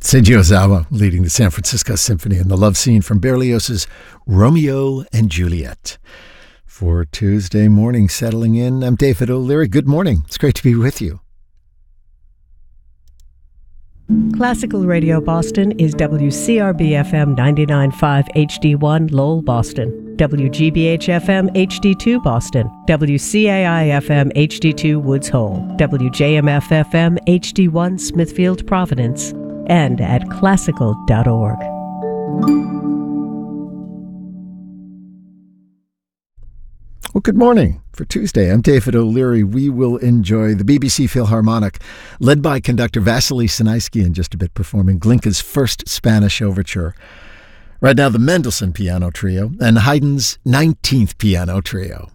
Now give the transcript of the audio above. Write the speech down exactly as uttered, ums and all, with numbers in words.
Seiji Ozawa leading the San Francisco Symphony in the love scene from Berlioz's Romeo and Juliet. For Tuesday morning settling in, I'm David O'Leary. Good morning. It's great to be with you. Classical Radio Boston is W C R B F M ninety-nine point five H D one Lowell, Boston, W G B H F M H D two Boston, W C A I F M H D two Woods Hole, W J M F F M H D one Smithfield, Providence, and at classical dot org. Well, good morning. For Tuesday, I'm David O'Leary. We will enjoy the B B C Philharmonic, led by conductor Vasily Sinaisky, in just a bit, performing Glinka's first Spanish overture. Right now, the Mendelssohn Piano Trio and Haydn's nineteenth Piano Trio.